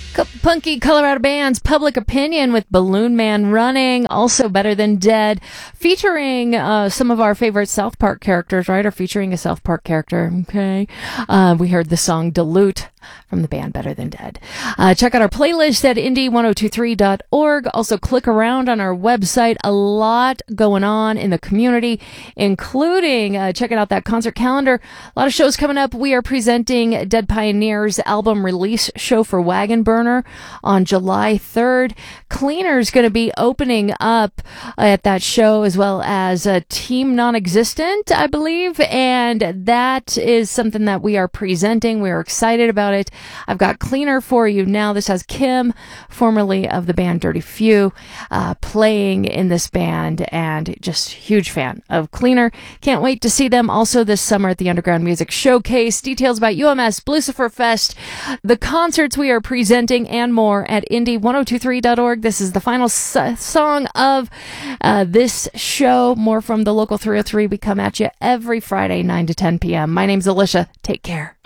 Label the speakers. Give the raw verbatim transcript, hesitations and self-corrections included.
Speaker 1: Co- Punky Colorado bands, Public Opinion with Balloon Man Running, also Better Than Dead, featuring uh, some of our favorite South Park characters, right? Or featuring a South Park character, okay? Uh, we heard the song Dilute from the band Better Than Dead. Uh, check out our playlist at indie ten twenty-three dot org. Also click around on our website. A lot going on in the community, including uh, checking out that concert calendar. A lot of shows coming up. We are presenting Dead Pioneers' album release show for Wagon Burner on July third. Cleaner's going to be opening up at that show, as well as uh, Team Non-Existent, I believe, and that is something that we are presenting. We are excited about it. I've got Cleaner for you now. This has Kim, formerly of the band Dirty Few, uh, playing in this band, and just huge fan of Cleaner. Can't wait to see them also this summer at the Underground Music Showcase. Details about U M S Blucifer Fest, the concerts we are presenting, and more at indie ten twenty-three dot org. This is the final s- song of uh, this show. More from the Local three oh three. We come at you every Friday, nine to ten p.m. My name's Alicia. Take care.